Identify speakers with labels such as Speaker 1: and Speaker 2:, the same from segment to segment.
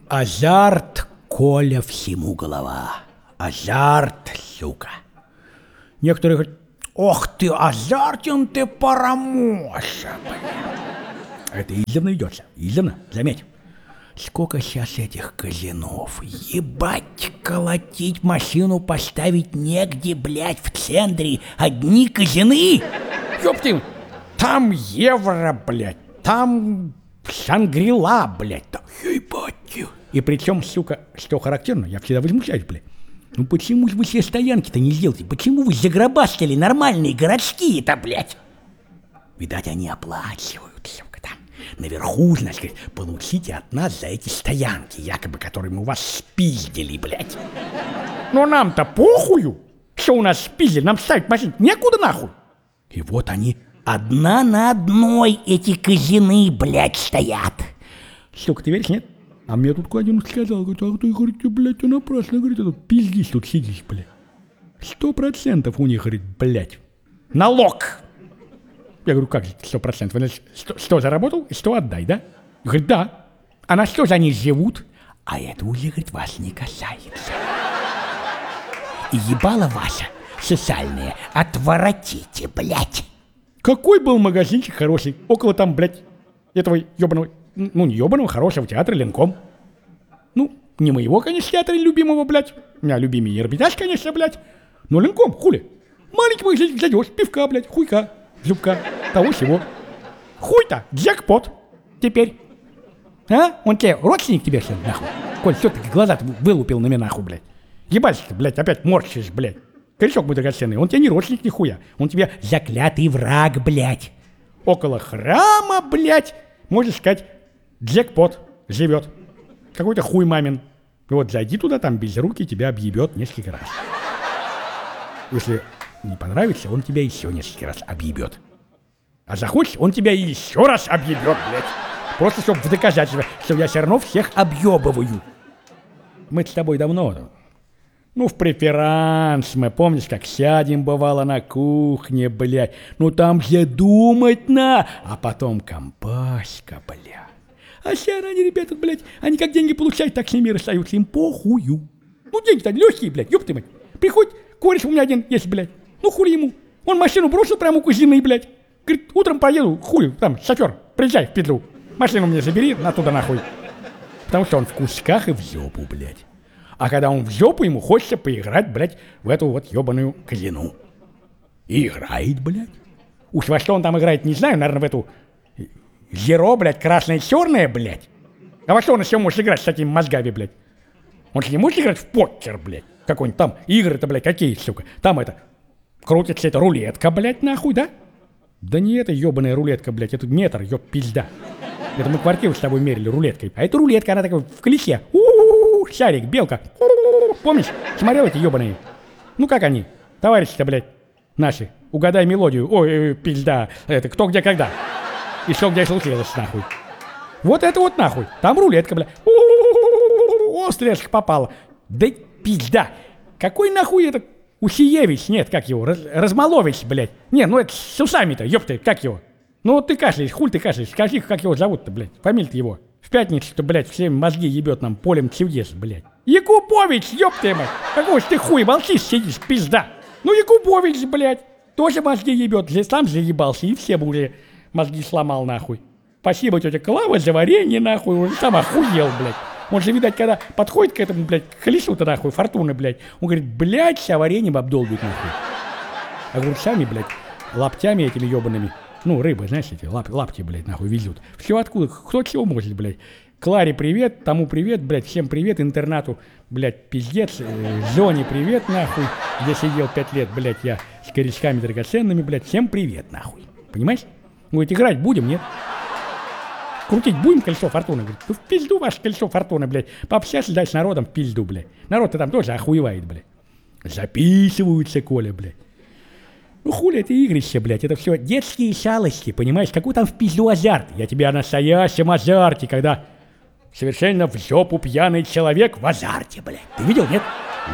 Speaker 1: Азарт, Коля, всему голова. Азарт, сука. Некоторые говорят: ох ты, азартен ты, Парамоша, бля. Это издавна идется, издавна, заметь. Сколько сейчас этих казинов. Ебать, колотить машину поставить негде, блядь, в центре. Одни казины. Ёпты, там евро, блядь, там Шангрила, блядь, там, ебать. И причем, сука, что характерно, я всегда возмущаюсь, блядь. Ну почему же вы все стоянки-то не сделаете? Почему вы загробастали нормальные городские-то, блядь? Видать, они оплачивают, сука, там. Наверху, значит, получите от нас за эти стоянки, якобы, которые мы у вас спиздили, блядь. Но нам-то похую, что у нас спиздили, нам ставить машину некуда нахуй. И вот они одна на одной, эти казины, блядь, стоят. Сука, ты веришь, нет? А мне тут один сказал, говорит: а ты, говорит, блядь, ты напрасно, говорит, тут пиздишь, тут сидишь, блядь. 100% у них, говорит, блядь, налог. Я говорю: как 100%? Вы, значит, 100 заработал и 100 отдай, да? Говорит: да. А на что же они живут? А это уже, говорит, вас не касается. И ебало ваше социальное отворотите, блядь. Какой был магазинчик хороший, около там, блядь, этого ебаного, ну не ебаного, хорошего театра Ленком. Ну, не моего, конечно, театра любимого, блядь. У меня любимый Эрмитаж, конечно, блядь. Но Ленком, хули. Маленький магазинчик зайдешь, пивка, блядь, хуйка, зубка, того всего. Хуй-то, джекпот. Теперь. А? Он тебе, родственник тебе, что ли, нахуй? Коль, что ты глаза вылупил на меня, нахуй, блядь. Ебать ты, блядь, опять морщишь, блядь. Корешок мой драгоценный, он тебе не родственник нихуя. Он тебе заклятый враг, блядь. Около храма, блядь, можно сказать, джекпот живет. Какой-то хуй мамин. И вот зайди туда, там без руки тебя объебет несколько раз. Если не понравится, он тебя еще несколько раз объебет. А захочешь, он тебя еще раз объебет, блядь. Просто чтобы в доказательство, что я все равно всех объебываю. Мы с тобой давно, ну, в преферанс мы, помнишь, как сядем, бывало, на кухне, блядь. Ну, там же думать на, а потом компаська, блядь. А сейчас они, ребята, блядь, они как деньги получают, так с ними расстаются, им похую. Ну, деньги-то легкие, блядь, ёпты мать. Приходит, кореш у меня один есть, блядь. Ну, хули ему. Он машину бросил прямо у кузины, блядь. Говорит: утром поеду, хуй, там, шофер, приезжай в Петлю. Машину мне забери, оттуда нахуй. Потому что он в кусках и в жопу, блядь. А когда он в жопу, ему хочется поиграть, блядь, в эту вот ебаную казину. И играет, блядь. Уж во что он там играет, не знаю, наверное, в эту зеро, блядь, красное-черное, блядь. А во что он еще может играть с такими мозгами, блядь? Он же не может играть в покер, блядь. Какой-нибудь там игры-то, блядь, какие, сука. Там это, крутится эта рулетка, блядь, нахуй, да? Да не эта ебаная рулетка, блядь, это метр, ёб пизда. Это мы квартиру с тобой мерили рулеткой. А эта рулетка, она такая в колесе. Шарик, белка. Помнишь? Смотрел эти ебаные? Ну как они? Товарищи-то, блядь, наши. Угадай мелодию. Ой, пизда. Это кто, где, когда. И что, где случилось, нахуй. Вот это вот нахуй. Там рулетка, блядь. Острежка попала. Да пизда. Какой нахуй это? Усиевич? Нет, как его? Размолович, блядь. Не, ну это с усами-то, ёпты, как его? Ну вот ты кашляешь, хуй ты кашляешь. Скажи, как его зовут-то, блядь. Фамилия-то его. В пятницу-то, блядь, все мозги ебет нам полем чудес, блядь. Якубович, ёпты мать. Какой ж ты хуй, молчишь, сидишь, пизда. Ну Якубович, блядь. Тоже мозги ебет. Здесь сам заебался и всем уже мозги сломал, нахуй. Спасибо, тетя Клава, за варенье, нахуй. Он сам охуел, блядь. Он же, видать, когда подходит к этому, блядь, к колесу-то, нахуй, фортуны, блядь. Он говорит: блядь, вся вареньем обдолбит, нахуй. Огурцами, блядь, лаптями этими ебаными. Ну, рыбы, знаешь, эти лапти, блядь, нахуй везут. Все откуда? Кто чего может, блядь? Кларе привет, тому привет, блядь, всем привет, интернату, блядь, пиздец, Зоне привет, нахуй, где сидел 5 лет, блядь, я с корешками драгоценными, блядь, всем привет, нахуй. Понимаешь? Говорит: играть будем, нет? Крутить будем колесо фортуны? Говорит: ну в пизду ваше колесо фортуны, блядь. Пообщаться дай с народом в пизду, блядь. Народ-то там тоже охуевает, блядь. Записываются, Коля, блядь. Ну хули это игрище, блядь, это все детские шалости, понимаешь? Какой там в пизду азарт? Я тебе о настоящем азарте, когда совершенно в жопу пьяный человек в азарте, блядь. Ты видел, нет?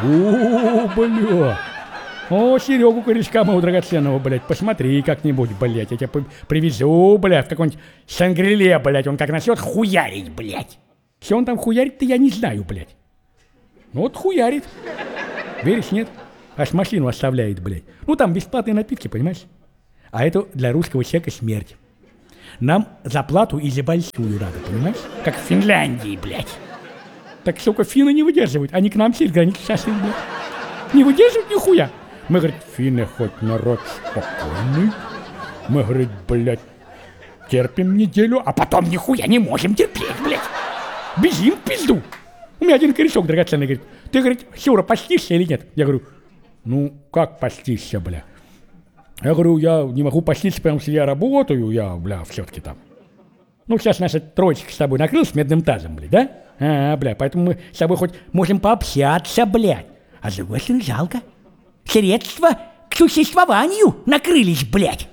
Speaker 1: О, бля. О, Серегу корешка моего драгоценного, блядь, посмотри как-нибудь, блядь. Я тебя привезу, блядь, в какой-нибудь Шангриле, блядь. Он как начнет хуярить, блядь. Что он там хуярит-то, я не знаю, блядь. Ну вот хуярит. Веришь, нет? Аж машину оставляет, блядь. Ну там бесплатные напитки, понимаешь? А это для русского человека смерть. Нам заплату и за большую надо, понимаешь? Как в Финляндии, блядь. Так, сука, финны не выдерживают. Они к нам через границу сошли, блядь. Не выдерживают нихуя. Мы, говорит, финны хоть народ спокойный. Мы, говорит, блядь, терпим неделю, а потом нихуя не можем терпеть, блядь. Бежим в пизду. У меня один корешок драгоценный, говорит, ты, говорит, Сюра, постишься или нет? Я говорю, ну, как постишься, бля? Я говорю, я не могу поститься, потому что я работаю, я, бля, все-таки там. Ну, сейчас наша троечка с тобой накрылась медным тазом, блядь, да? Бля, поэтому мы с тобой хоть можем пообщаться, блядь. А с другой стороны, жалко. Средства к существованию накрылись, блядь.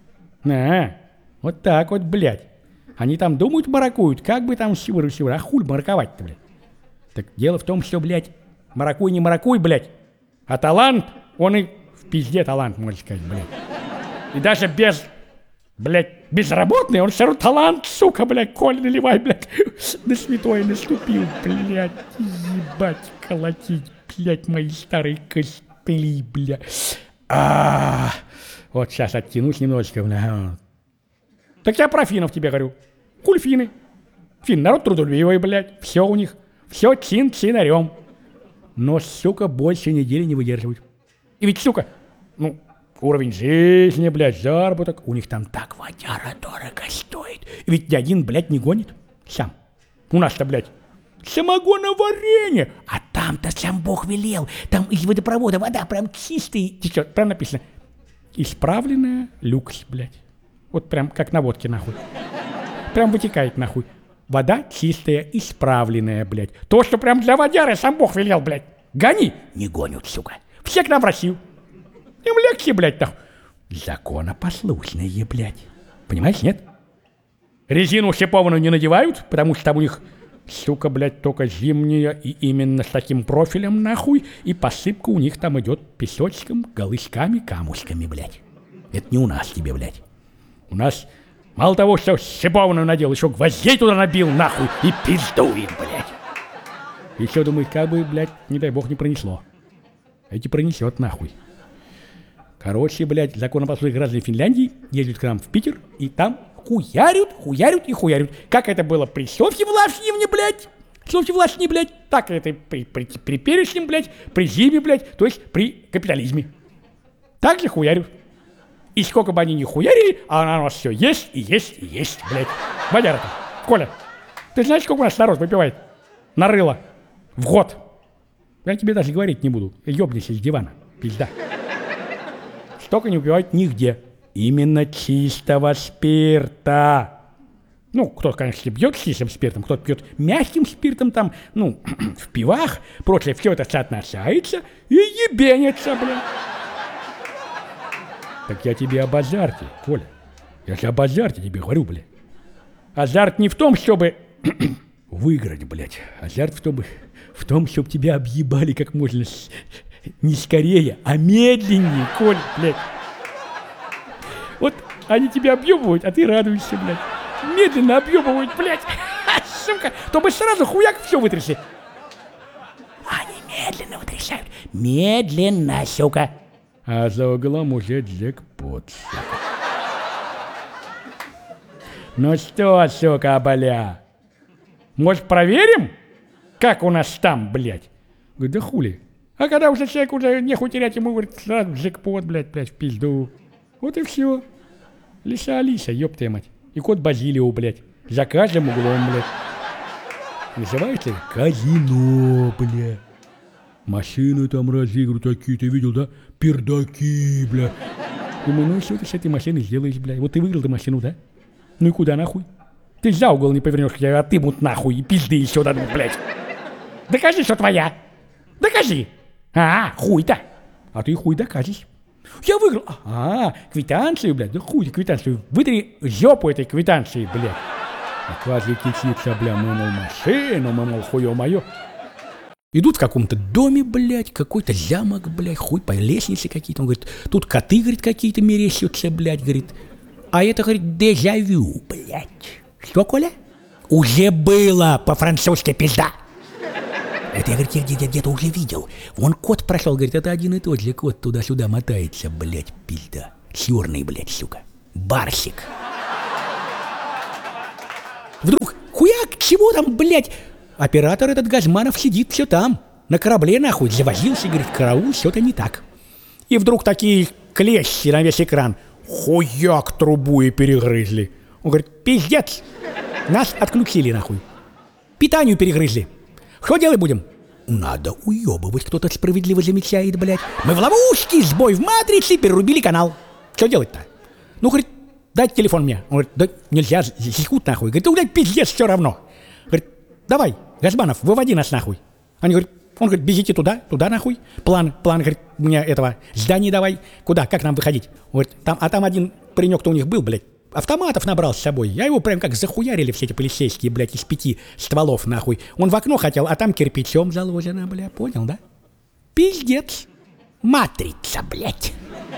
Speaker 1: Вот так вот, блядь. Они там думают, маракуют, как бы там сюр, а хуй мараковать-то, блядь. Так дело в том, что, блядь, маракуй не маракуй, блядь. А талант, он и в пизде талант, можно сказать, блядь. И даже без, блядь, безработный, он все равно талант, сука, блядь, Коль, наливай, блядь. На святое наступил, блядь, ебать, колотить, блядь, мои старые костыли, блядь. Вот сейчас оттянусь немножечко, блядь. Так я про финнов тебе говорю. Хули финны? Финн народ трудолюбивый, блядь, все у них, все чин-чинарем. Но, сука, больше недели не выдерживают. И ведь, сука, ну, уровень жизни, блядь, заработок, у них там так водяра дорого стоит. И ведь ни один, блядь, не гонит сам. У нас-то, блядь, самогоноварение. А там-то сам Бог велел. Там из водопровода вода прям чистая течет. Прям написано. Исправленная люкс, блядь. Вот прям как на водке, нахуй. Прям вытекает, нахуй. Вода чистая, исправленная, блядь. То, что прям для водяры сам Бог велел, блядь. Гони. Не гонят, сука. Все к нам в Россию. Им легче, блядь, нахуй. Законопослушные, блядь. Понимаешь, нет? Резину шипованную не надевают, потому что там у них, сука, блядь, только зимняя и именно с таким профилем, нахуй. И посыпка у них там идет песочком, голышками, камушками, блядь. Это не у нас тебе, блядь. У нас мало того, что шипованную надел, еще гвоздей туда набил, нахуй, и пиздует, блядь. Еще думает, как бы, блядь, не дай бог, не пронесло. Эти пронесет, нахуй. Короче, блядь, законопослушные граждане Финляндии ездят к нам в Питер, и там хуярят и хуярят. Как это было при Софье Влашневне, блядь, так это при Перечном, блядь, при Зиме, блядь, то есть при капитализме. Так же хуярят. И сколько бы они ни хуярили, а она у нас все есть и есть и есть, блядь. Водяра-то. Коля, ты знаешь, сколько у нас народ выпивает? Нарыло. В год. Я тебе даже говорить не буду. Ёбнись из дивана. Пизда. Столько не выпивают нигде. Именно чистого спирта. Ну, кто-то, конечно, пьет чистым спиртом, кто-то пьет мягким спиртом, там, ну, в пивах, прочее, все это соотносается и ебенится, блядь. Так я тебе об азарте, Коля. Я же об азарте тебе говорю, блядь. Азарт не в том, чтобы выиграть, блядь. Азарт в том, чтобы тебя объебали как можно не скорее, а медленнее, Коля, блядь. Вот они тебя объебывают, а ты радуешься, блядь. Медленно объебывают, блядь. Сука, то бы сразу хуяк все вытрясли. Они медленно вытрясают. Медленно, сука. А за углом уже джекпот, сука. Ну что, сука, бля? Может, проверим, как у нас там, блядь? Говорит, да хули. А когда уже человек уже нехуй терять, ему говорит, сразу джекпот, блядь, в пизду. Вот и все. Лиса Алиса, ёб твою мать. И кот Базилио, блядь. За каждым углом, блядь. Называется казино, блядь. Машины там разыгрывают такие, ты видел, да? Пердаки, бля. Думаю, ну что ты с этой машиной сделаешь, бля? Вот ты выиграл эту машину, да? Ну и куда нахуй? Ты за угол не повернешь, я отымут нахуй и пизды еще дадут, блядь. Докажи, что твоя. Докажи. Хуй-то. А ты хуй докажешь. Я выиграл. Квитанцию, блядь. Да хуй квитанцию. Вытри жопу этой квитанции, блядь. Квази кичится, бля, мы, мол, машину, мы, мол, хуё моё. Идут в каком-то доме, блядь, какой-то замок, блядь, хуй по лестнице какие-то. Он говорит, тут коты, говорит, какие-то мерещатся, блядь, говорит. А это, говорит, дежавю, блядь. Что, Коля? Уже было по-французски пизда. Это я, говорит, я где-то уже видел. Вон кот прошел, говорит, это один и тот же кот туда-сюда мотается, блядь, пизда. Черный, блядь, сука. Барсик. Вдруг, хуяк, чего там, блядь? Оператор этот Газманов сидит все там. На корабле, нахуй, завозился, говорит, караул, что-то не так. И вдруг такие клещи на весь экран. Хуяк трубу и перегрызли. Он говорит, пиздец. Нас отключили, нахуй. Питанию перегрызли. Что делать будем? Надо уебывать, кто-то справедливо замечает, блядь. Мы в ловушке, сбой в матрице, перерубили канал. Что делать-то? Ну, говорит, дайте телефон мне. Он говорит, да нельзя, секут нахуй. Говорит, да, блядь, пиздец, все равно. Говорит, давай, Газманов, выводи нас нахуй. Они говорят, он говорит, бегите туда нахуй. План, говорит, мне этого здания давай. Куда, как нам выходить? Он говорит, там один паренек-то у них был, блядь. Автоматов набрал с собой. Я его прям как захуярили все эти полицейские, блядь, из 5 стволов, нахуй. Он в окно хотел, а там кирпичом заложено, бля, понял, да? Пиздец. Матрица, блядь.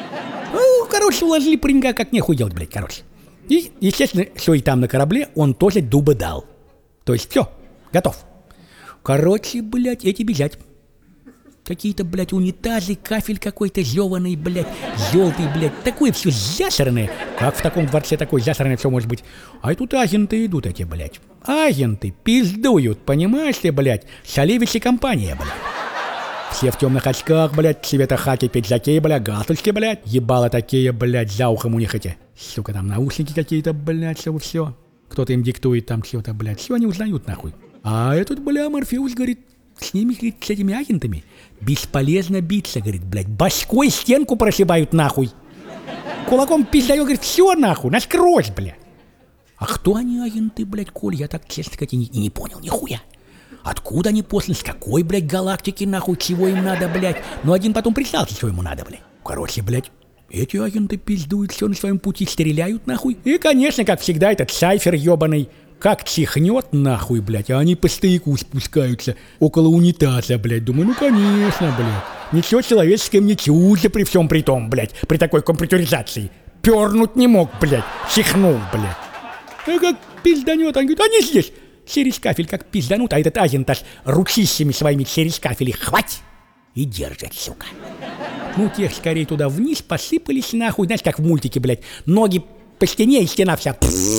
Speaker 1: Ну, короче, уложили паренька, как нехуй делать, блядь, короче. И, естественно, что и там на корабле, он тоже дуба дал. То есть все, готов. Короче, блядь, эти бежать. Какие-то, блядь, унитазы, кафель какой-то зёваный, блядь, желтый, блядь, такое все засранное. Как в таком дворце такое засранное все может быть? А и тут агенты идут эти, блядь. Агенты пиздуют, понимаешь ли, блядь? Шалевич и компания, блядь. Все в темных очках, блядь, цвета хаки, пиджаки, блядь, галстучки, блядь. Ебало такие, блядь, за ухом у них эти. Сука, там наушники какие-то, блядь, все. Кто-то им диктует там что-то, блядь. Все они узнают, нахуй. А этот, бля, Морфеус, говорит, с ними, говорит, с этими агентами бесполезно биться, говорит, блядь. Башкой стенку прошибают, нахуй. Кулаком пиздаю, говорит, все, нахуй, насквозь, блядь. А кто они, агенты, блядь, Коль? Я так, честно сказать, и не понял, нихуя. Откуда они посланы, с какой, блядь, галактики, нахуй, чего им надо, блядь. Но один потом признался, что ему надо, блядь. Короче, блядь, эти агенты пиздуют все на своем пути, стреляют, нахуй. И, конечно, как всегда, этот Сайфер ебаный как чихнет, нахуй, блядь, а они по стояку спускаются около унитаза, блядь. Думаю, ну, конечно, блядь. Ничего человеческое мне чуждо при всем при том, блядь, при такой компьютеризации. Пернуть не мог, блядь, чихнул, блядь. А как пизданет, он говорит, они здесь. Через кафель как пизданут, а этот агент аж ручищами своими через кафель хвать и держит, сука. Ну, тех скорее туда вниз посыпались, нахуй, знаешь, как в мультике, блядь. Ноги по стене, и стена вся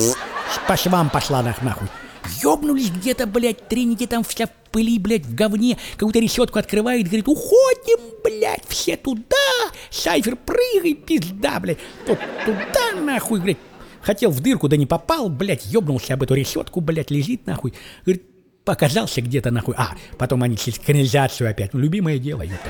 Speaker 1: по швам пошла, нахуй. Ёбнулись где-то, блядь, Тринити там вся в пыли, блядь, в говне. Какую-то решетку открывает, говорит, уходим, блядь, все туда. Сайфер, прыгай, пизда, блядь. Туда, нахуй, блядь. Хотел в дырку, да не попал, блядь, ёбнулся об эту решетку, блядь, лежит, нахуй. Говорит, показался где-то, нахуй. А, потом они через канализацию опять. Ну, любимое дело, ёпта.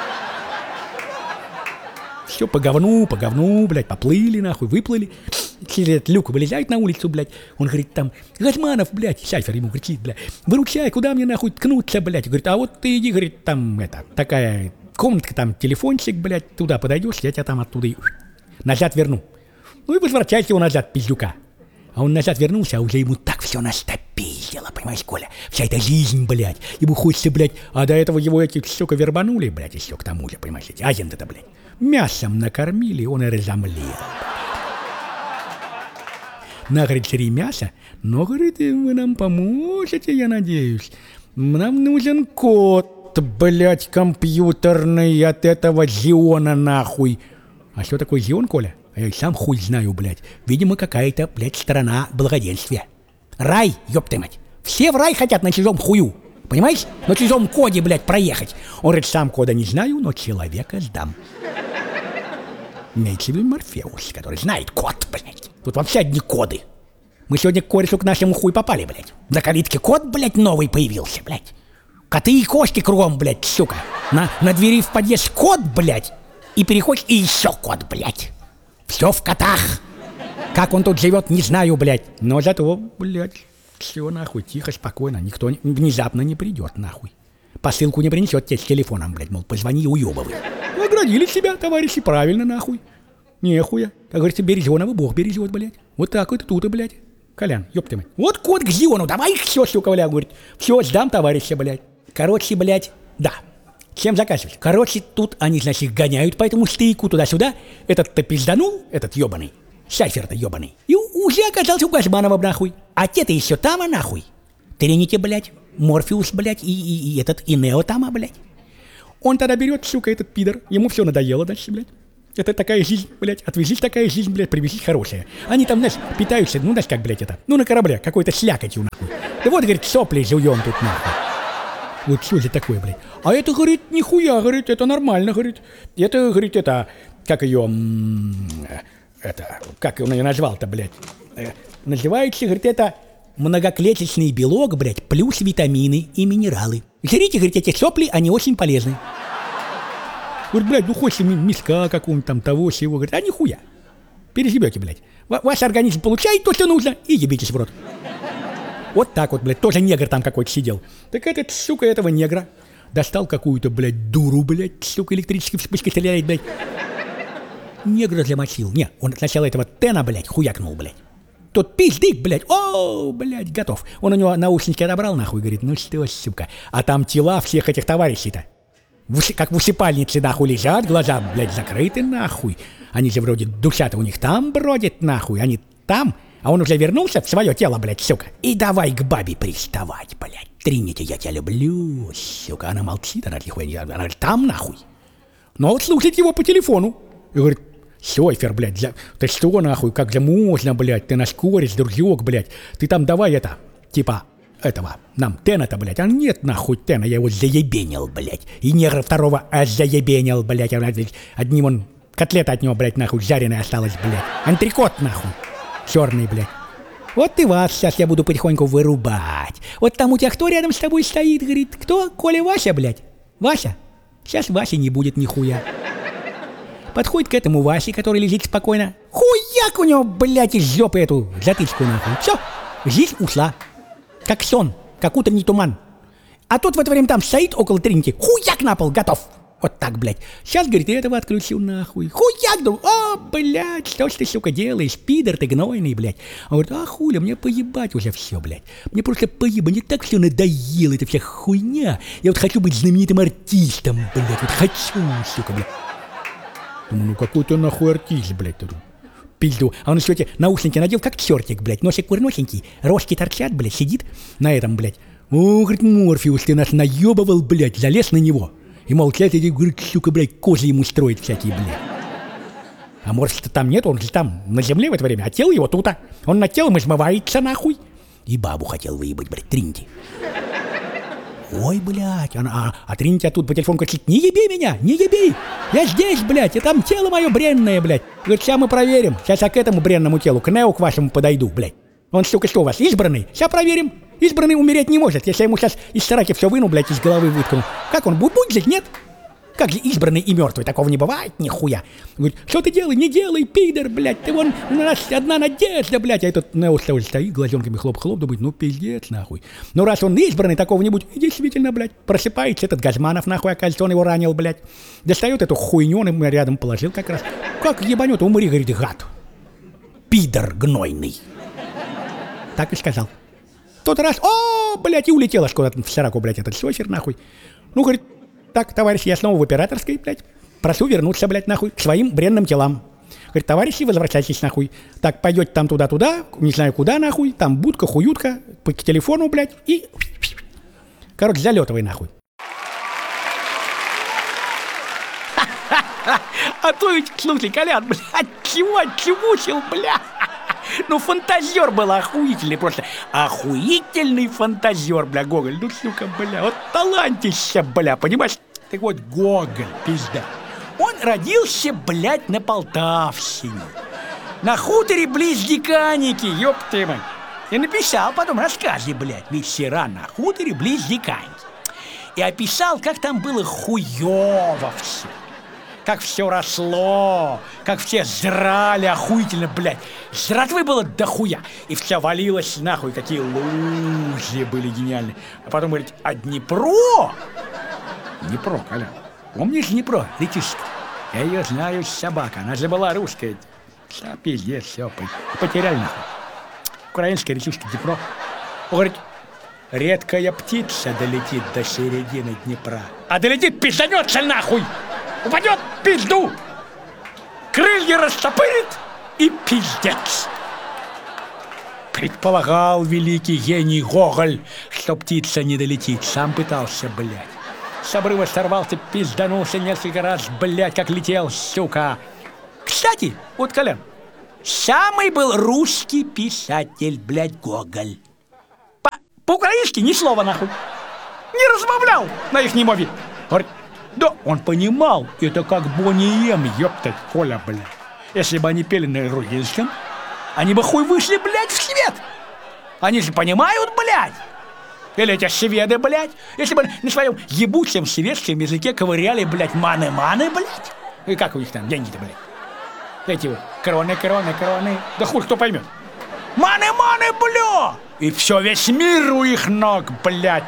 Speaker 1: Все по говну, блядь, поплыли, нахуй, выплыли. Через этот люк вылезает на улицу, блядь. Он говорит, там, Газманов, блядь, Сайфер ему кричит, блядь, выручай, куда мне, нахуй, ткнуться, блядь. Говорит, а вот ты иди, говорит, там, такая комнатка, там, телефончик, блядь, туда подойдешь, я тебя там оттуда назад верну. Ну и возвращайте его назад, пиздюка. А он назад вернулся, а уже ему так все настопиздило, понимаешь, Коля? Вся эта жизнь, блядь, ему хочется, блядь, а до этого его эти, сука, вербанули, блядь, еще к тому же, понимаешь, эти агенты-то, блядь. Мясом накормили, он и разомлел. На, говорит, 3 мяса, но, говорит, вы нам поможете, я надеюсь. Нам нужен код, блядь, компьютерный от этого Зиона, нахуй. А что такое Зион, Коля? Я и сам хуй знаю, блядь. Видимо, какая-то, блядь, страна благоденствия. Рай, ёпта мать. Все в рай хотят на чужом хую. Понимаешь? На чужом коде, блядь, проехать. Он говорит, сам кода не знаю, но человека сдам. Имеется в виду Морфеус, который знает код, блядь. Тут вообще одни коды. Мы сегодня к корешу к нашему хуй попали, блядь. На калитке код, блядь, новый появился, блядь. Коты и кошки кругом, блядь, сука. На двери в подъезд код, блядь. И переходишь, и еще код, блядь. Все в котах. Как он тут живет, не знаю, блядь. Но зато, блядь, все нахуй, тихо, спокойно. Никто внезапно не придет, нахуй. Посылку не принесет тебе с телефоном, блядь, мол, позвони и уебывай. Оградили себя, товарищи, правильно, нахуй. Нехуя. Как говорится, Березенова Бог бережет, блядь. Вот так вот и тут, блядь. Колян, ёпта мать. Вот кот к Зиону, давай все, сука, блядь, говорит. Все, сдам, товарища, блядь. Короче, блядь, да. Чем заказывать? Короче, тут они, значит, гоняют по этому стейку туда-сюда. Этот-то пизданул, этот ёбаный. Сайфер-то ебаный. И уже оказался у Газманова, нахуй. А те-то еще там, нахуй. Тринити, блядь, Морфеус, блядь, и Нео там, блядь. Он тогда берет, сука, этот пидор, ему все надоело дальше, блядь. Это такая жизнь, блядь, отвезись такая жизнь, блядь, привезись хорошая. Они там, знаешь, питаются, ну, знаешь, как, блядь, это, ну, на корабле, какой-то слякотью, нахуй. Да вот, говорит, сопли жуем тут, нахуй. Вот что это такое, блядь. А это, говорит, нихуя, говорит, это нормально, говорит. Это, говорит, это, как ее, это, как он ее назвал-то, блядь. Называется, говорит, это многоклеточный белок, блядь, плюс витамины и минералы. Жрите, говорит, эти сопли, они очень полезны. Говорит, блядь, ну хочешь миска какого-нибудь там, того, сего, говорит, а нихуя. Переживете, блядь. Ваш организм получает то, что нужно, и ебитесь в рот. Вот так вот, блядь, тоже негр там какой-то сидел. Так этот, сука, этого негра достал какую-то, блядь, дуру, блядь, сука, электрической вспышкой стреляет, блядь. Негра замочил. Не, он сначала этого Тена, блядь, хуякнул, блядь. Тот пиздик, блядь, о, блядь, готов. Он у него наушники отобрал, нахуй, говорит, ну что, сука. А там тела всех этих товарищей-то. Как в усыпальнице, нахуй, лежат, глаза, блядь, закрыты, нахуй. Они же вроде душа-то у них там бродит, нахуй, они там. А он уже вернулся в свое тело, блядь, сука. И давай к бабе приставать, блядь. Тринити, я тебя люблю, сука. Она молчит, она тихо, она там, нахуй. Но вот слушает его по телефону. И говорит, Сёйфер, блядь, ты что, нахуй, как же можно, блядь, ты наш кореш, дружок, блядь. Ты там давай это, типа, этого, нам Тена-то, блядь. А нет, нахуй, Тена, я его заебенил, блядь. И негра второго заебенил, блядь. Одним он, котлета от него, блядь, нахуй, жареная осталась, блядь. Антрикот, нахуй. Черный, блядь. Вот и вас сейчас я буду потихоньку вырубать. Вот там у тебя кто рядом с тобой стоит, говорит, кто? Коля Вася, блядь? Вася? Сейчас Васи не будет нихуя. Подходит к этому Васе, который лежит спокойно. Хуяк у него, блядь, из жопы эту затычку, нахуй. Все, жизнь ушла. Как сон, как утренний туман. А тут в это время там стоит около Тринити. Хуяк на пол, готов. Вот так, блядь. Сейчас, говорит, этого отключил, нахуй. Хуяк, думаю, о, блядь, что ж ты, сука, делаешь? Пидор ты гнойный, блядь. Он говорит, а хуля, мне поебать уже все, блядь. Мне просто поебать, мне так все надоело, эта вся хуйня. Я вот хочу быть знаменитым артистом, блядь, вот хочу, сука, блядь. Думаю, ну какой ты нахуй артист, блядь, тут. Пизду. А он еще эти наушники надел, как чертик, блядь. Носик курносенький, рожки торчат, блядь, сидит на этом, блядь. О, говорит, Морфеус, ты нас наебывал, блядь, залез на него. И молчать, и говорит, сука, блядь, козы ему строит всякие, блядь. А Морфеуса там нет, он же там на земле в это время, а тело его тут. Он над телом измывается, нахуй. И бабу хотел выебать, блядь, Тринити. Ой, блядь, а Тринити тут по телефону кричит, не еби меня, не еби, я здесь, блядь, и там тело мое бренное, блядь. Говорит, сейчас мы проверим, сейчас я к этому бренному телу, к Нео, к вашему подойду, блядь. Он, сука, что у вас, избранный? Сейчас проверим. Избранный умереть не может, если я ему сейчас из сраки все выну, блядь, из головы выткну. Как он, будет жить, нет? Как же избранный и мертвый, такого не бывает, нихуя. Говорит, что ты делай, не делай, пидор, блядь, ты вон, у нас одна надежда, блядь. А этот Нео стоит, глазенками хлоп-хлоп, думает, ну пиздец, нахуй. Ну раз он избранный, такого не будет, и действительно, блядь, просыпается этот Газманов, нахуй, оказывается, он его ранил, блядь. Достает эту хуйню, он ему рядом положил как раз. Как ебанет, умри, говорит, гад. Пидор гнойный. Так и сказал. Тот раз, о, блядь, и улетел аж куда-то в сраку, блядь, этот сёфер, нахуй. Ну, говорит, так, товарищи, я снова в операторской, блядь. Прошу вернуться, блядь, нахуй, к своим бренным телам. Говорит, товарищи, возвращайтесь, нахуй. Так, пойдете там туда-туда, не знаю куда, нахуй, там будка, хуютка, к телефону, блядь, и... Короче, залетывай, нахуй. А то ведь, слушай, Колян, блядь, чего чмучил, блядь? Ну, фантазер был охуительный, просто охуительный фантазер, бля, Гоголь. Ну, сука, бля, вот талантище, бля, понимаешь? Так вот, Гоголь, пизда. Он родился, блядь, на Полтавщине. На хуторе близ Диканики, ёб ты мать. И написал потом рассказы, блядь, вечера на хуторе близ Диканики. И описал, как там было хуёво все. Как все росло, как все жрали охуительно, блядь. Жратвы было дохуя. И все валилось нахуй, какие лужи были гениальные. А потом говорит, а Днепро? Днепро, Коля. Помнишь Днепро, речушка? Я ее знаю, собака. Она же была русская. Все, пиздец, все, потеряли нахуй. Украинская речушка Днепро. Он говорит, редкая птица долетит до середины Днепра. А долетит, пизданется нахуй. Упадет в пизду, крылья растопырит и пиздец. Предполагал великий гений Гоголь, что птица не долетит. Сам пытался, блядь. С обрыва сорвался, пизданулся несколько раз, блядь, как летел, сука. Кстати, вот, Колян, самый был русский писатель, блядь, Гоголь. По-украински ни слова, нахуй. Не размовлял на их мове. Говорит, да, он понимал, это как Бонни М, ёптать, Коля, блядь. Если бы они пели на грузинском, они бы хуй вышли, блядь, в свет. Они же понимают, блядь. Или эти шведы, блядь, если бы на своем ебучем шведском языке ковыряли, блядь, маны-маны, блядь. И как у них там деньги-то, блядь? Эти вот кроны. Да хуй кто поймет. Маны-маны, бля! И все, весь мир у их ног, блядь.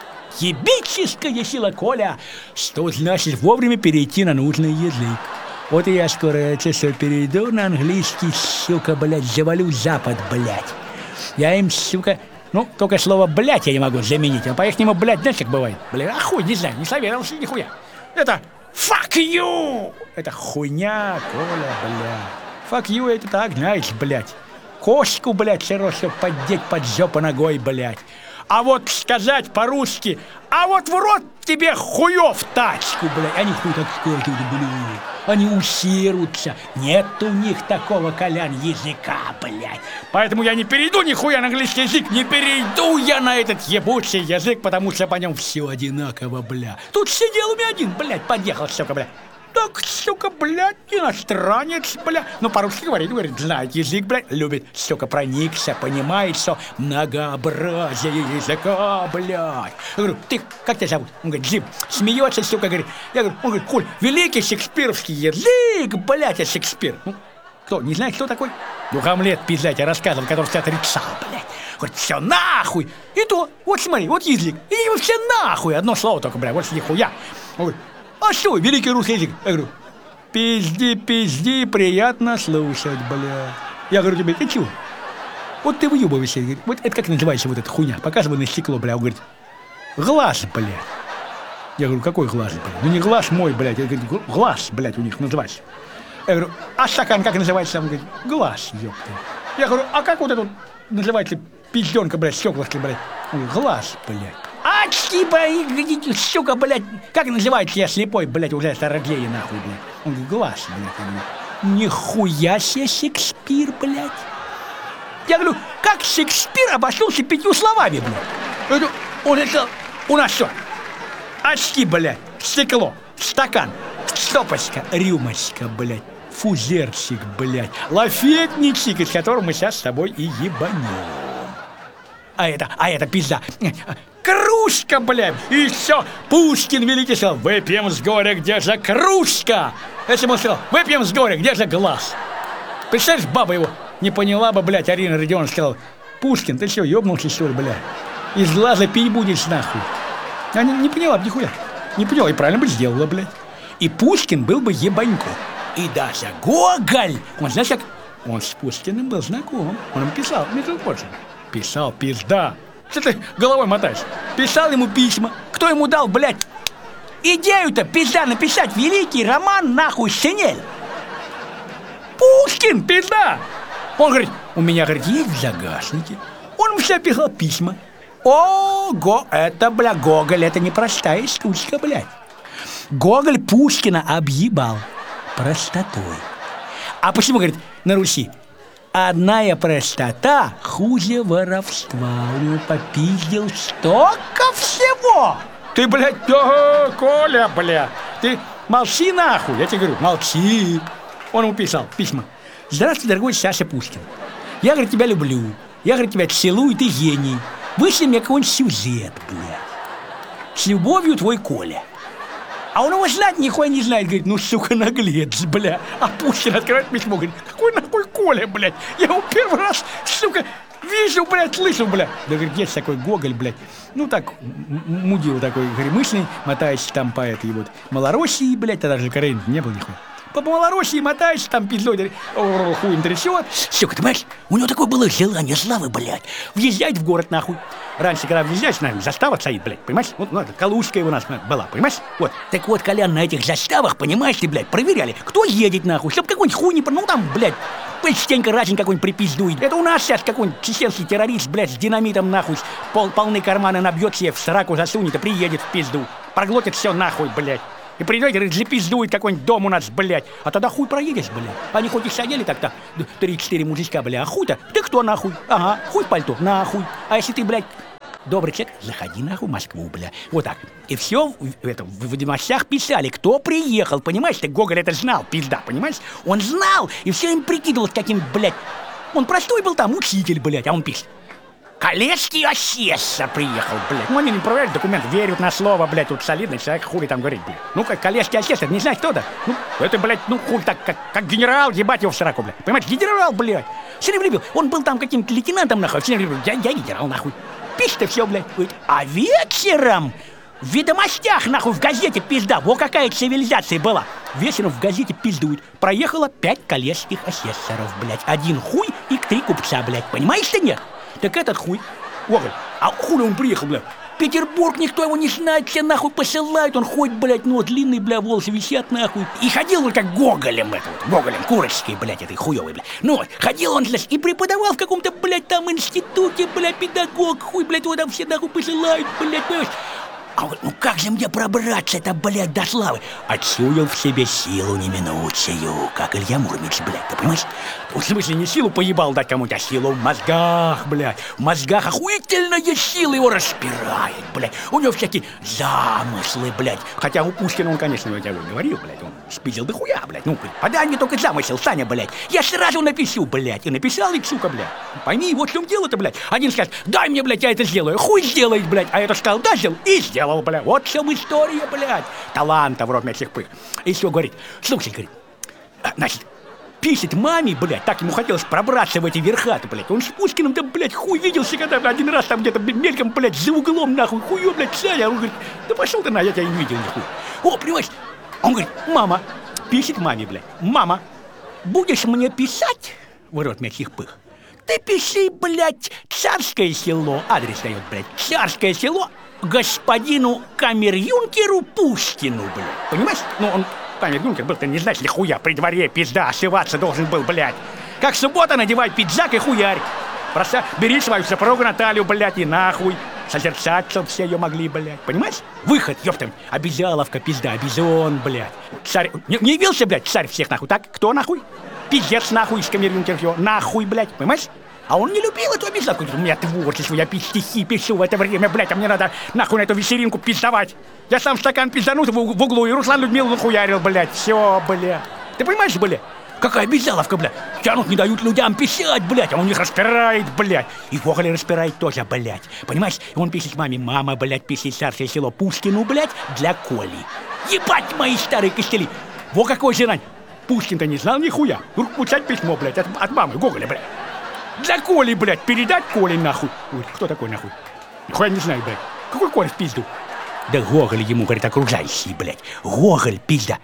Speaker 1: Ебическая сила, Коля, что значит вовремя перейти на нужный язык. Вот и я скоро часов перейду на английский, сука, блядь, завалю Запад, блядь. Я им, сука... Ну, только слово «блядь» я не могу заменить. А по-ихнему, блядь, знаешь, как бывает? Блядь, а хуй, не знаю, не советовался нихуя. Это «fuck you». Это хуйня, Коля, блядь. «Fuck you» это так, знаешь, блядь. Кошку, блядь, все равно, чтобы поддеть под жопу ногой, блядь. А вот сказать по-русски, а вот в рот тебе хуев тачку, блядь. Они хуй так скажут, блядь. Они усерутся. Нет у них такого, Колян, языка, блядь. Поэтому я не перейду нихуя на английский язык. Не перейду я на этот ебучий язык, потому что по нем все одинаково, бля. Тут сидел у меня один, блядь, подъехал, сука, блядь. Так, сука, блядь, иностранец, блядь. Ну, по-русски говорит, знает язык, блядь, любит, сука, проникся, понимает, что многообразие языка, блядь. Я говорю, ты, как тебя зовут? Он говорит, Джим. Смеется, сука, говорит. Я говорю, он говорит, Коль, великий шекспировский язык, блядь, а Шекспир. Ну, кто, не знаешь, кто такой? Ну, Гамлет, пиздать, я рассказывал, который все отрицал, блядь. Говорит, все нахуй. И то, вот смотри, вот язык. И все нахуй, одно слово только, блядь, вот нихуя. Он говорит, а что, великий русский язык? Я говорю, пизди, приятно слушать, бля. Я говорю тебе, ты чего? Вот ты выебываешься. Вот это как называется вот эта хуйня? Показывай на стекло, бля. Он говорит, глаз, блядь. Я говорю, какой глаз, блядь? Ну не глаз мой, блядь. Я говорю, глаз, блядь, у них называется. Я говорю, а стакан как называется? Он говорит, глаз, ёпта. Я говорю, а как вот это называется пизденка, блядь, стеклышки, блядь? Он говорит, глаз, блядь. Очки, блядь, сука, блядь, как называется, я слепой, блядь, уже староглея, нахуй, блядь. Он говорит, глаз, блядь. Нихуя себе Шекспир, блядь. Я говорю, как Шекспир обошелся 5 словами, блядь. Он это, у нас что? Очки, блядь, стекло, стакан, стопочка, рюмочка, блядь, фузерчик, блядь, лафетничек, из которого мы сейчас с тобой и ебанем. А это пизда. Кружка, блядь, и все. Пушкин великий сказал, выпьем с горя, где же кружка? Если бы он сказал, выпьем с горя, где же глаз? Представляешь, баба его не поняла бы, блядь, Арина Родионовна сказала, Пушкин, ты что, ёбнулся, что ли, блядь? Из глаза пить будешь, нахуй. Она не поняла бы нихуя. Не поняла, и правильно бы сделала, блядь. И Пушкин был бы ебанько. И даже Гоголь, он, знаешь, как... Он с Пушкиным был знаком. Он ему писал, между прочим. Писал, пизда. Что ты головой мотаешь? Писал ему письма. Кто ему дал, блядь, идею-то, пизда, написать великий роман, нахуй, «Шинель»? Пушкин, пизда! Он говорит, у меня, говорит, есть в загашнике. Он ему все писал письма. Ого, это, бля, Гоголь, это непростая штучка, блядь. Гоголь Пушкина объебал простотой. А почему, говорит, на Руси? Одная простота хуже воровства. У него попиздил столько всего. Ты, блядь, Коля, блядь, ты молчи нахуй, я тебе говорю, молчи. Он ему писал письма. Здравствуй, дорогой Саша Пушкин. Я, говорит, тебя люблю. Я, говорит, тебя целую, ты гений. Вышли мне какой-нибудь сюжет, блядь. С любовью, твой Коля. А он его знать нихуя не знает. Говорит, ну, сука, наглец, бля. А Пушкин открывает письмо, говорит, какой нахуй Коля, блядь? Я его первый раз, сука, вижу, блядь, слышу, блядь. Да, говорит, есть такой Гоголь, блядь. Ну, так, мудил такой, гремыслый, мотающий там по этой вот Малороссии, блядь. Тогда же Каренин не был нихуя. По Малороссии мотаешься, там пиздой, хуем трясет. Сука, ты понимаешь, у него такое было желание славы, блядь, въезжать в город, нахуй. Раньше, когда въезжаешь, наверное, застава стоит, блядь, понимаешь? Вот, ну, это Калужская у нас была, понимаешь? Вот. Так вот, Колян, на этих заставах, понимаешь ты, блядь, проверяли, кто едет, нахуй, чтоб какой-нибудь хуй не... Ну, там, блядь, частенько разень какой-нибудь припиздует. Это у нас сейчас какой-нибудь чеченский террорист, блядь, с динамитом нахуй, полные карманы набьет себе, в сраку засунет и приедет в пизду. Проглотит все нахуй, блядь. И придет и запиздует какой-нибудь дом у нас, блядь. А тогда хуй проедешь, блядь. Они хоть и сидели так-то, 3-4 мужичка, блядь, а хуй-то, ты кто нахуй? Ага, хуй пальто, нахуй. А если ты, блядь, добрый человек, заходи нахуй в Москву, бля. Вот так. И все в новостях писали, кто приехал, понимаешь? Ты Гоголь это знал, пизда, понимаешь? Он знал и все им прикидывал каким, блядь. Он простой был там, учитель, блядь, а он пишет. Коллежский асессор приехал, блядь. Ну, они не проверяют документы, верят на слово, блядь. Тут солидный человек, хули там говорит, блядь. Ну, как коллежский асессор, не знаешь, кто это? Ну, это, блядь, ну, хуй так, как генерал, ебать его в сраку, блядь. Понимаешь, генерал, блядь. Все время любил. Он был там каким-то лейтенантом, нахуй. Все время любил. Я генерал, нахуй. Пишет все, блядь. А вечером в ведомостях, нахуй, в газете пизда. Во какая цивилизация была. Вечером в газете пиздует. Проехало 5 коллежских асессоров, блядь. 1 хуй и 3 купца, блядь. Понимаешь ты, нет? Так этот хуй, Гоголь, а хули он приехал, бля? Петербург, никто его не знает, все нахуй посылают, он ходит, блядь, ну, длинные, бля, волосы висят, нахуй. И ходил он как Гоголем, это вот, Гоголем, курочкой, блядь, этой хуёвой, блядь. Ну, вот, ходил он, блядь, и преподавал в каком-то, блядь, там институте, блядь, педагог, хуй, блядь, его там все нахуй посылают, блядь, понимаешь? А вот, ну как же мне пробраться-то, блядь, до славы? Отчуял в себе силу неминучую, как Илья Муромец, блядь, ты понимаешь? В смысле, не силу поебал дать кому-то, а силу в мозгах, блядь. В мозгах охуительная сила его распирает, блядь. У него всякие замыслы, блядь. Хотя у Пушкина он, конечно, я тебе говорил, блядь, он спиздил дохуя, блядь. Ну, подай мне только замысел, Саня, блядь. Я сразу напишу, блядь. И написал, и сука, блядь. Пойми, вот в чем дело-то, блядь. Один скажет, дай мне, блядь, я это сделаю. Хуй сделает, блядь. А это сказал, да, сделал, и сделал, блядь. Вот в чем история, блядь. Таланта в рот этих пых. И все, говорит, слушай, говорит, значит, пишет маме, блядь, так ему хотелось пробраться в эти верха-то, блядь. Он с Пушкиным, да, блядь, хуй виделся, когда один раз там где-то мельком, блядь, за углом, нахуй, хуё, блядь, Саня. Он говорит, да пошел ты на, я тебя не видел, нихуй. О, понимаешь, он говорит, мама, пишет маме, блядь, мама, будешь мне писать, в рот этих пых, ты пиши, блядь, Царское село, адрес дает, блядь, Царское село, господину камер-юнкеру Пушкину, блядь, понимаешь? Ну, он... Камер-юнкер был, ты не знаешь ли, хуя, при дворе пизда, ошиваться должен был, блядь. Как суббота, надевай пиджак и хуярь. Просто бери свою супругу Наталью, блядь, и нахуй. Созерцать, чтоб все ее могли, блядь. Понимаешь? Выход, ёптам. Обязаловка, пизда, обезон, блядь. Царь, не явился, блядь, царь всех, нахуй. Так, кто, нахуй? Пиздец, нахуй, из камер-юнкер, нахуй, блядь, понимаешь? А он не любил эту обезьянку. У меня творчество, я стихи пишу в это время, блядь, а мне надо нахуй на эту вечеринку пиздовать. Я сам стакан пизданут в углу, и Руслан Людмилу нахуярил, блядь. Все, блядь. Ты понимаешь, блядь? Какая обезьяновка, блядь. Тянут, не дают людям писать, блядь, а он их распирает, блядь. И Гоголь распирает тоже, блядь. Понимаешь? И он пишет маме, мама, блядь, пишет Царское село Пушкину, блядь, для Коли. Ебать мои старые костыли. Во какой же Пушкин-то не знал нихуя. Пучать письмо, блядь, от мамы Гоголя, блядь. Для Коли, блядь, передать Коле, нахуй. Ой, кто такой, нахуй? Нихуя не знаю, блядь. Какой Коля в пизду? Да Гоголь ему, говорит, окружающий, блядь. Гоголь, пизда.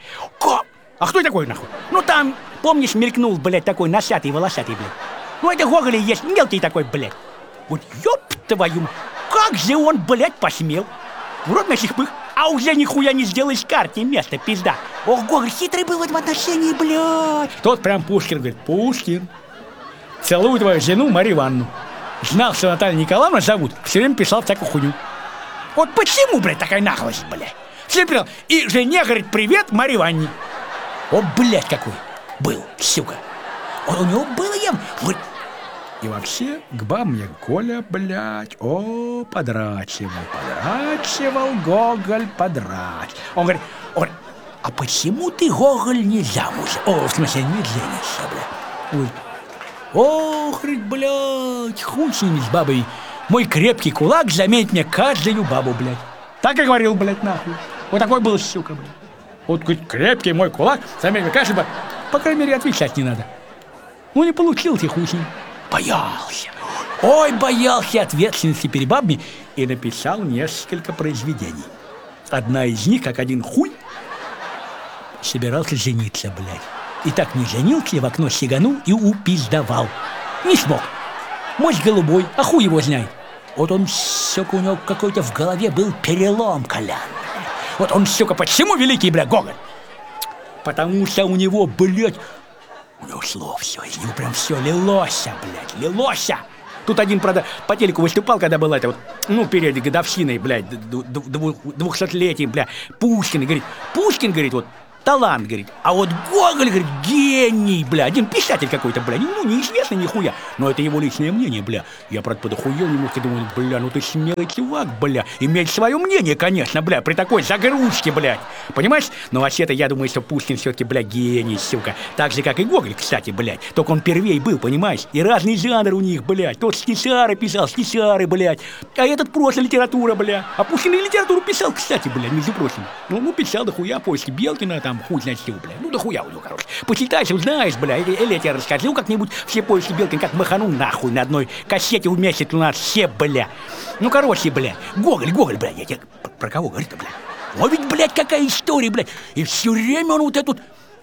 Speaker 1: А кто такой, нахуй? Ну там, помнишь, мелькнул, блядь, такой носатый, волосатый, блядь. Ну это Гоголь и есть, мелкий такой, блядь. Вот ёб твою, как же он, блядь, посмел? В рот на сих пых, а уже нихуя не сделаешь карте место, пизда. Ох, Гоголь хитрый был в этом отношении, блядь. Тот прям Пушкин, говорит, Пушкин. Целую твою жену Марию Ивановну. Знал, что Наталью Николаевну зовут, все время писал всякую хуйню. Вот почему, блядь, такая наглость, блядь? Все время писал, и жене, говорит, привет Марии Ивановне. О, блядь, какой был, сука. У него было я... И вообще, к бабе Коля, блядь, подрачивал Гоголь, подрачивал. Он говорит, а почему ты, Гоголь, не замуж? В смысле, не женишься, блядь? Ой. Ох, блядь, хуй с ними, с бабой. Мой крепкий кулак заметит мне каждую бабу, блядь. Так и говорил, блядь, нахуй. Вот такой был, сука, блядь. Вот крепкий мой кулак заметит мне каждую бабу. По крайней мере, отвечать не надо. Ну, не получился, хуй с ним. Боялся. Ой, боялся ответственности перед бабами. И написал несколько произведений. Одна из них, как один хуй, собирался жениться, блядь. И так не женился, в окно сиганул и упиздовал. Не смог. Мозг голубой, а хуй его знает. Вот он, сука, у него какой-то в голове был перелом колян. Вот он, сука, почему великий, бля, Гоголь? Потому что у него, блядь, У него шло все, из него прям все лилось, блядь, лилось. Тут один, правда, по телеку выступал, когда была это вот, ну, перед годовщиной, блядь, 200-летием, бля, Пушкин, говорит, вот, талант, говорит, а вот Гоголь, говорит, гений, бля, один писатель какой-то, бля, ну, неизвестный нихуя, но это его личное мнение, бля. Я, правда, подохуел немножко, думаю, бля, ну ты смелый чувак, бля, иметь свое мнение, конечно, бля, при такой загрузке, блядь, понимаешь? Но вообще-то я думаю, что Пушкин все-таки, бля, гений, сука, так же, как и Гоголь, кстати, блядь, только он первей был, понимаешь, и разный жанр у них, блядь, тот стишары писал, блядь, а этот просто литература, бля, а Пушкин и литературу писал, кстати, блядь, между прочим, ну, писал дохуя поиски Белкина, там, хуй знает чего, бля. Ну, дохуя у него, короче. Почитайся, узнаешь, бля. Или я тебе расскажу как-нибудь все поиски Белкина, как маханул нахуй на одной кассете в месяц у нас все, бля. Ну, короче, бля. Гоголь, бля. Я тебе про кого говорю-то, бля? О, ведь, блядь, какая история, блядь. И все время он вот эту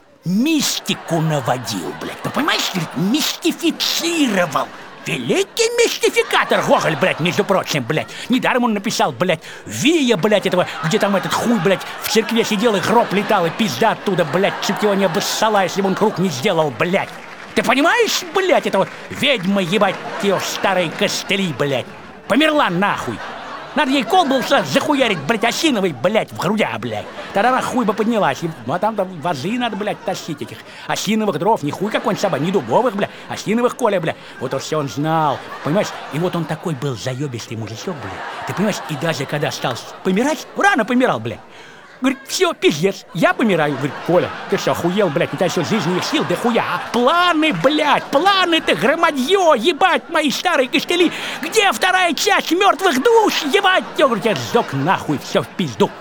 Speaker 1: мистику наводил, блядь. Ты понимаешь, мистифицировал. Великий мистификатор Гоголь, блядь, между прочим, блядь. Недаром он написал, блядь, Вия, блядь, этого, где там этот хуй, блядь, в церкве сидел и гроб летал, и пизда оттуда, блядь, чуть его не обоссала, если бы он круг не сделал, блядь. Ты понимаешь, блядь, это вот ведьма, ебать, ее старые костыли, блядь. Померла нахуй. Надо ей колбу захуярить, блядь, осиновый, блядь, в грудя, блядь. Тогда она хуй бы поднялась. Ну, а там вазы надо, блядь, тащить этих осиновых дров. Не хуй какой-нибудь собак, не дубовых, блядь, осиновых, Коля, блядь. Вот все он знал, понимаешь? И вот он такой был заебистый мужичок, блядь. Ты понимаешь, и даже когда стал помирать, рано помирал, блядь. Говорит, все, пиздец, я помираю. Говорит, Коля, ты что, охуел, блядь, у тебя еще жизненных сил, да хуя, а? Планы, блядь, планы-то, громадье, ебать, мои старые костыли. Где вторая часть мертвых душ, ебать? Я говорю, я сжег нахуй, все в пизду.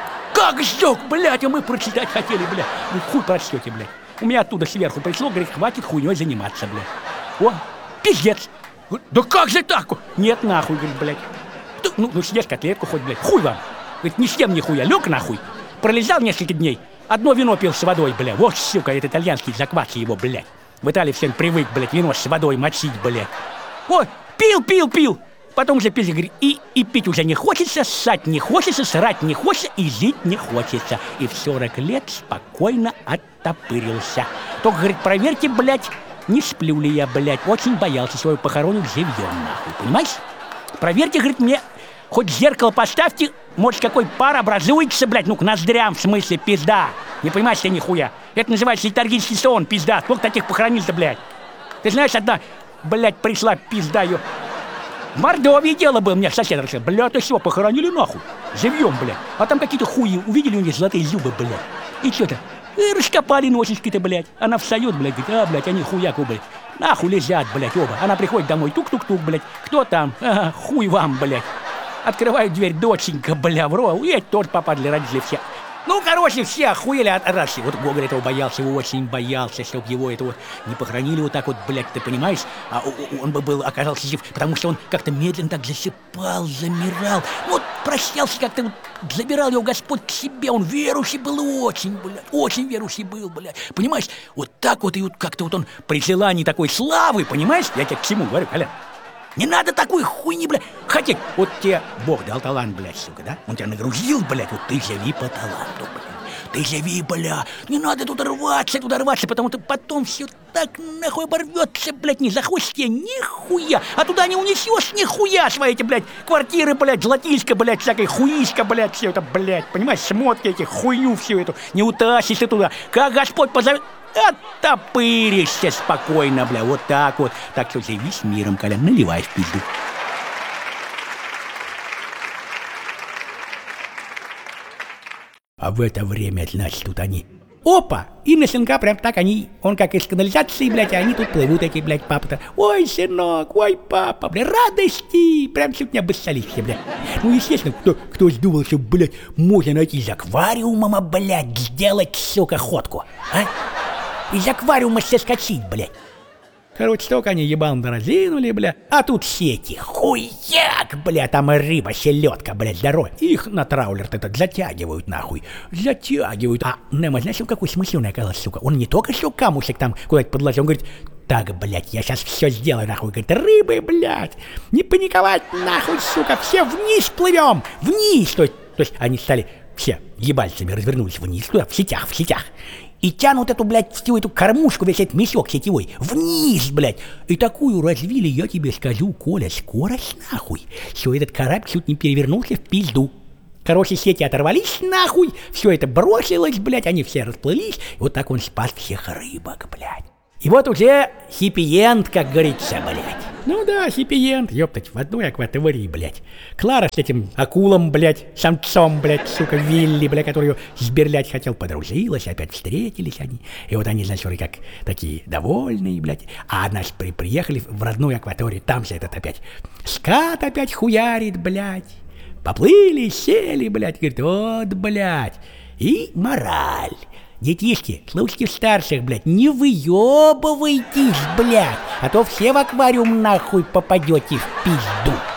Speaker 1: Как сжег, блядь, а мы прочитать хотели, блядь. Вы хуй прочтете, блядь. У меня оттуда сверху пришло, говорит, хватит хуйней заниматься, блядь. О, пиздец. Да как же так? Нет, нахуй, говорит, блядь. Ну, съешь котлетку хоть, блядь, хуй вам. Говорит, не съем нихуя, лег нахуй. Пролежал несколько дней, одно вино пил с водой, блядь. Вот, сука, это итальянский заквас его, блядь. В Италии всем привык, блядь, вино с водой мочить, блядь. Ой, пил. Потом уже пил, говорит, и пить уже не хочется, ссать не хочется, срать не хочется и жить не хочется. И в 40 лет спокойно оттопырился. Только, говорит, проверьте, блядь, не сплю ли я, блядь. Очень боялся свою похоронить живьем, нахуй, понимаешь? Проверьте, говорит, мне... Хоть зеркало поставьте, может, какой пар образуется, блядь, ну, к ноздрям, в смысле, пизда. Не понимаешь ты нихуя. Это называется летаргический сон, пизда. Сколько таких похоронил-то, блядь? Ты знаешь, одна, блядь, пришла, пизда ее. В Мордовии дело было, мне сосед рассказал. Блядь, ты что, похоронили нахуй? Живьем, блядь. А там какие-то хуи, увидели у них золотые зубы, блядь. И что-то, раскопали носочки-то, блядь. Она встает, блядь, говорит, блядь, они хуяку, блядь. Нахуй лежат, блядь, оба. Она приходит домой, тук-тук-тук, блядь. Кто там? Ага, хуй вам, блядь. Открывают дверь, доченька, бля, вро, и эти тоже попадали, родители все. Ну, короче, все охуели от радости. Вот Гоголь этого боялся, очень боялся, чтоб его это вот не похоронили вот так вот, блядь, ты понимаешь? А он бы был, оказался жив, потому что он как-то медленно так засыпал, замирал. Вот прощался как-то, вот, забирал его Господь к себе. Он верующий был очень, блядь, очень верующий был, блядь. Понимаешь? Вот так вот и вот как-то вот он при желании такой славы, понимаешь? Я тебе к чему говорю, Коля? Не надо такой хуйни, блядь, хотеть. Вот тебе Бог дал талант, блядь, сука, да? Он тебя нагрузил, блядь, вот ты живи по таланту, блядь. Ты живи, бля. Не надо туда рваться, потому что потом все так нахуй оборвется, блядь, не захочешь тебе нихуя. А туда не унесешь нихуя свои эти, блядь, квартиры, блядь, золотишко, блядь, всякой хуишка, блядь, все это, блядь, понимаешь, шмотки эти, хуйню всю эту, не утащишь ты туда. Как Господь позовет, оттопыришься спокойно, бля, вот так вот. Так что живи с миром, Коля, наливай в пизду. А в это время, значит, тут они... Опа! И на сынка прям так они... Он как из канализации, блядь, а они тут плывут, эти, блядь, папа-то. Ой, сынок, ой, папа, блядь, радости! Прям чуть не обоссались все, блядь. Ну, естественно, кто думал, что, блядь, можно найти из аквариума, блядь, сделать, сука, ходку, а? Из аквариума соскочить, блядь. Короче, только они ебан-то разинули, бля. А тут сети, хуяк, бля, там и рыба, селедка, блядь, здоровье. Их на траулер-то этот затягивают, нахуй. Затягивают. А Немо, знаешь, он какой смысленный оказался, сука? Он не только что камушек там куда-то подложил, он говорит, так, блядь, я сейчас все сделаю, нахуй. Говорит, рыбы, блядь, не паниковать, нахуй, сука, все вниз плывем, вниз. То есть они стали все ебальцами развернулись вниз, туда, в сетях. и тянут эту, блядь, всю эту кормушку, весь этот мешок сетевой, вниз, блядь. И такую развили, я тебе скажу, Коля, скорость нахуй, что этот корабль чуть не перевернулся в пизду. Короче, сети оторвались нахуй, все это бросилось, блядь, они все расплылись, и вот так он спас всех рыбок, блядь. И вот уже хиппи-энд, как говорится, блядь. Ну да, хиппи-энд, ёптать, в одной акватории, блядь. Клара с этим акулом, блядь, самцом, блядь, сука, Вилли, блядь, который ее сберлять хотел, подружилась, опять встретились они. И вот они, значит, вроде как такие довольные, блядь. А, значит, приехали в родную акваторию, там же этот опять скат опять хуярит, блядь. Поплыли, сели, блядь, говорит, вот, блядь. И мораль. Детишки, слушайте старших, блядь, не выебывайтесь, блядь, а то все в аквариум нахуй попадете в пизду.